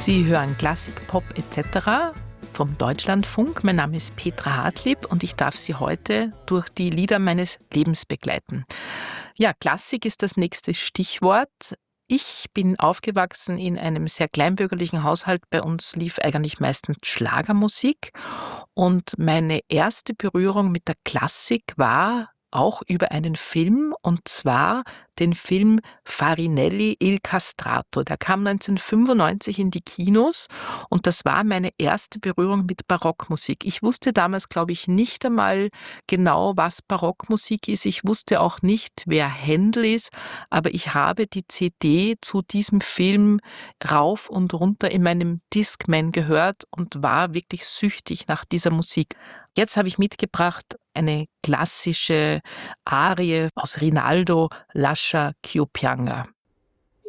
Sie hören Klassik, Pop etc. vom Deutschlandfunk. Mein Name ist Petra Hartlieb und ich darf Sie heute durch die Lieder meines Lebens begleiten. Ja, Klassik ist das nächste Stichwort. Ich bin aufgewachsen in einem sehr kleinbürgerlichen Haushalt. Bei uns lief eigentlich meistens Schlagermusik. Und meine erste Berührung mit der Klassik war auch über einen Film, und zwar den Film Farinelli Il Castrato. Der kam 1995 in die Kinos und das war meine erste Berührung mit Barockmusik. Ich wusste damals, glaube ich, nicht einmal genau, was Barockmusik ist. Ich wusste auch nicht, wer Händel ist, aber ich habe die CD zu diesem Film rauf und runter in meinem Discman gehört und war wirklich süchtig nach dieser Musik. Jetzt habe ich mitgebracht eine klassische Arie aus Rinaldo, Lascia ch'io pianga.